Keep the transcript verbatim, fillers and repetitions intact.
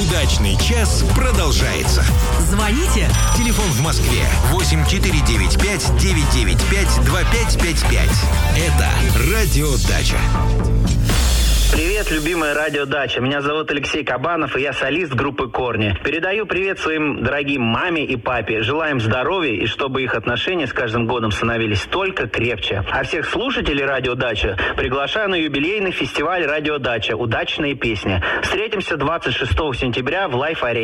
Удачный час продолжается. Звоните. Телефон в Москве восемь четыре девять пять девять девять пять два пять пять пять. Это Радио Дача. Привет, любимая Радио Дача. Меня зовут Алексей Кабанов, и я солист группы «Корни». Передаю привет своим дорогим маме и папе. Желаем здоровья, и чтобы их отношения с каждым годом становились только крепче. А всех слушателей Радио Дача приглашаю на юбилейный фестиваль Радио Дача «Удачные песни». Встретимся двадцать шестого сентября в Лайф-арене.